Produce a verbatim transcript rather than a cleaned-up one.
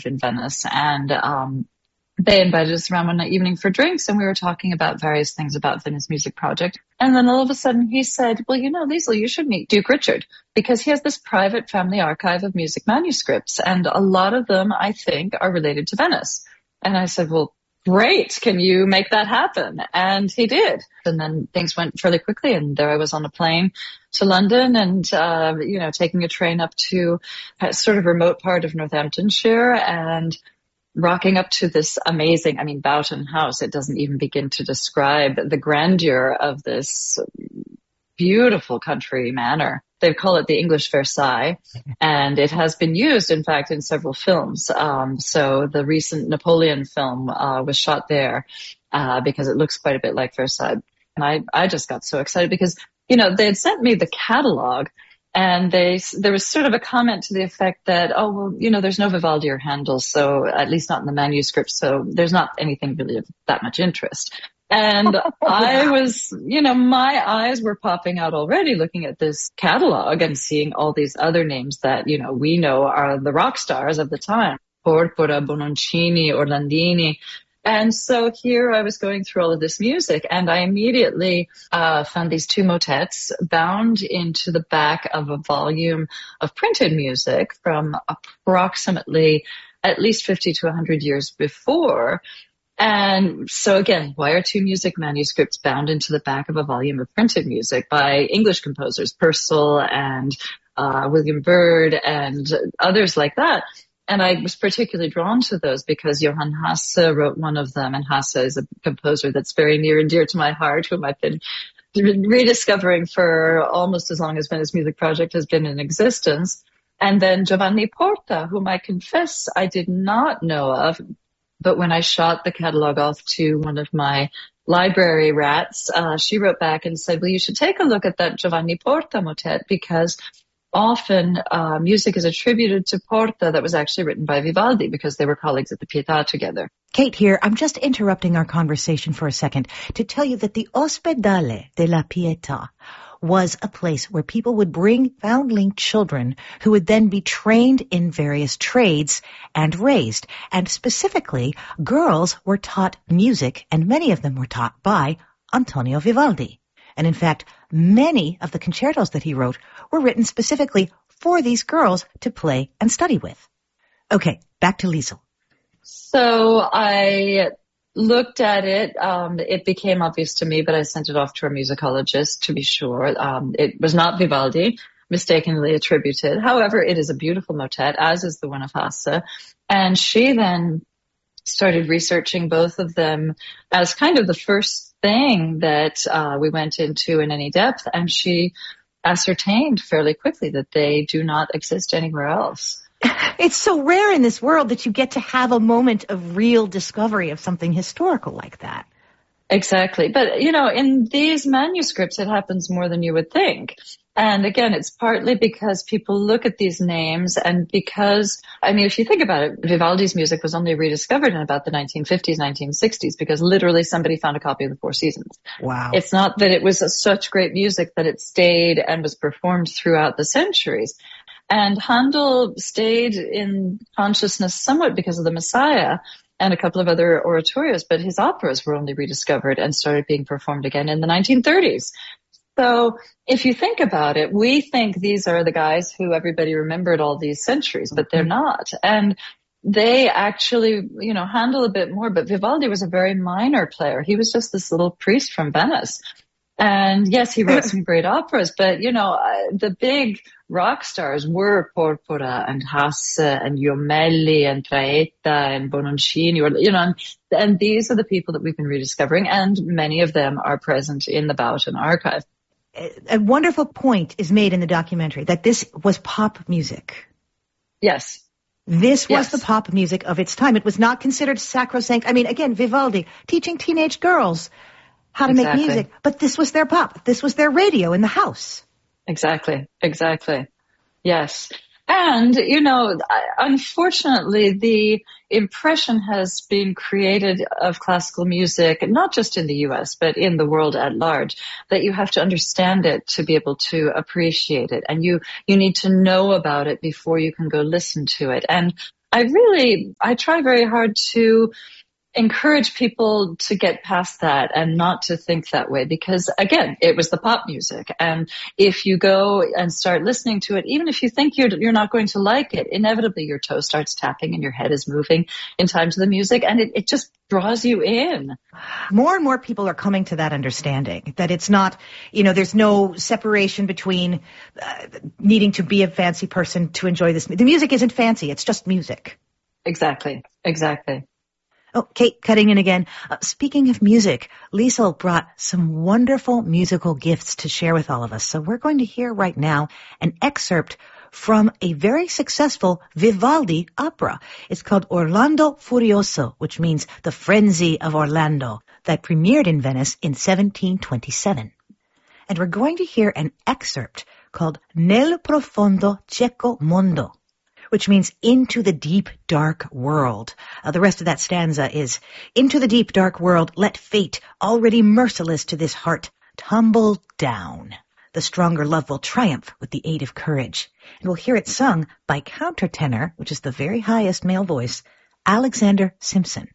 live in Venice, and um, they invited us around one evening for drinks, and we were talking about various things about Venice Music Project. And then all of a sudden he said, well, you know, Liesl, you should meet Duke Richard, because he has this private family archive of music manuscripts, and a lot of them, I think, are related to Venice. And I said, well, great, can you make that happen? And he did. And then things went fairly quickly, and there I was on a plane to London, and, uh, you know, taking a train up to a sort of remote part of Northamptonshire, and rocking up to this amazing, I mean, Boughton House, it doesn't even begin to describe the grandeur of this beautiful country manor. They call it the English Versailles, and it has been used, in fact, in several films. Um, so the recent Napoleon film uh, was shot there uh, because it looks quite a bit like Versailles. And I, I just got so excited because, you know, they had sent me the catalog, and they, there was sort of a comment to the effect that, oh, well, you know, there's no Vivaldi or Handel, so at least not in the manuscript, so there's not anything really of that much interest. And I was, you know, my eyes were popping out already looking at this catalog and seeing all these other names that, you know, we know are the rock stars of the time. Porpora, Bononcini, Orlandini. And so here I was going through all of this music, and I immediately uh, found these two motets bound into the back of a volume of printed music from approximately at least fifty to one hundred years before. And so again, why are two music manuscripts bound into the back of a volume of printed music by English composers, Purcell and uh, William Byrd and others like that? And I was particularly drawn to those because Johann Hasse wrote one of them, and Hasse is a composer that's very near and dear to my heart, whom I've been rediscovering for almost as long as Venice Music Project has been in existence. And then Giovanni Porta, whom I confess I did not know of, but when I shot the catalog off to one of my library rats, uh, she wrote back and said, well, you should take a look at that Giovanni Porta motet, because often uh, music is attributed to Porta that was actually written by Vivaldi, because they were colleagues at the Pietà together. Kate here. I'm just interrupting our conversation for a second to tell you that the Ospedale della Pietà was a place where people would bring foundling children who would then be trained in various trades and raised. And specifically, girls were taught music, and many of them were taught by Antonio Vivaldi. And in fact, many of the concertos that he wrote were written specifically for these girls to play and study with. Okay, back to Liesl. So I looked at it. Um, it became obvious to me, but I sent it off to a musicologist to be sure. Um, it was not Vivaldi, mistakenly attributed. However, it is a beautiful motet, as is the one of Hasse. And she then started researching both of them as kind of the first thing that uh, we went into in any depth, and she ascertained fairly quickly that they do not exist anywhere else. It's so rare in this world that you get to have a moment of real discovery of something historical like that. Exactly. But, you know, in these manuscripts, it happens more than you would think. And again, it's partly because people look at these names, and because, I mean, if you think about it, Vivaldi's music was only rediscovered in about the nineteen fifties, nineteen sixties, because literally somebody found a copy of the Four Seasons. Wow. It's not that it was a, such great music that it stayed and was performed throughout the centuries. And Handel stayed in consciousness somewhat because of the Messiah and a couple of other oratorios, but his operas were only rediscovered and started being performed again in the nineteen thirties. So if you think about it, we think these are the guys who everybody remembered all these centuries, but they're not. And they actually, you know, handle a bit more, but Vivaldi was a very minor player. He was just this little priest from Venice. And yes, he wrote some great operas, but, you know, uh, the big rock stars were Porpora and Hasse and Jomelli and Traetta and Bononcini, or, you know, and, and these are the people that we've been rediscovering, and many of them are present in the Boughton archive. A wonderful point is made in the documentary that this was pop music. Yes. This was yes. the pop music of its time. It was not considered sacrosanct. I mean, again, Vivaldi teaching teenage girls how to exactly. make music, but this was their pop. This was their radio in the house. Exactly. Exactly. Yes. And, you know, unfortunately, the impression has been created of classical music, not just in the U S, but in the world at large, that you have to understand it to be able to appreciate it. And you, you need to know about it before you can go listen to it. And I really, I try very hard to encourage people to get past that and not to think that way, because again, it was the pop music. And if you go and start listening to it, even if you think you're, you're not going to like it, inevitably your toe starts tapping and your head is moving in time to the music, and it, it just draws you in. More and more people are coming to that understanding that it's not, you know, there's no separation between uh, needing to be a fancy person to enjoy this. The music isn't fancy. It's just music. Exactly. Exactly. Oh, Kate cutting in again. Uh, speaking of music, Liesl brought some wonderful musical gifts to share with all of us. So we're going to hear right now an excerpt from a very successful Vivaldi opera. It's called Orlando Furioso, which means the frenzy of Orlando, that premiered in Venice in seventeen twenty-seven. And we're going to hear an excerpt called Nel profondo cieco mondo, which means into the deep, dark world. Uh, the rest of that stanza is, into the deep, dark world, let fate, already merciless to this heart, tumble down. The stronger love will triumph with the aid of courage. And we'll hear it sung by countertenor, which is the very highest male voice, Alexander Simpson.